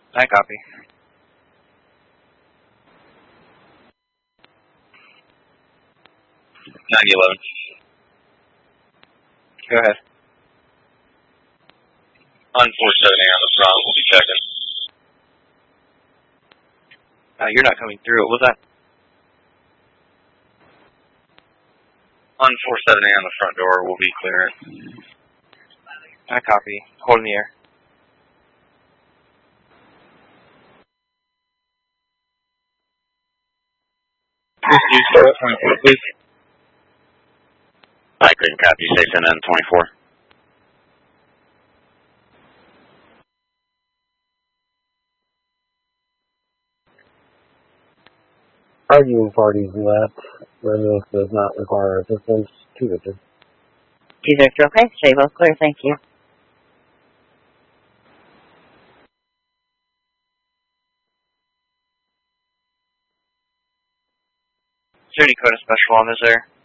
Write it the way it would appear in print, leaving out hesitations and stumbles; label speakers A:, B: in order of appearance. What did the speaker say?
A: I copy. Go ahead.
B: On 470 on the front, we'll be checking.
A: You're not coming through. What was that?
B: On 470 on the front door, we'll be clearing.
A: I copy. Hold in the air.
B: You start at 24, please. I couldn't copy 6 and then 24.
C: Arguing parties left. Radios does not require assistance. 2 Victor.
D: 2 Victor, okay. Stay both clear, thank you.
A: Is there any code of special on this there?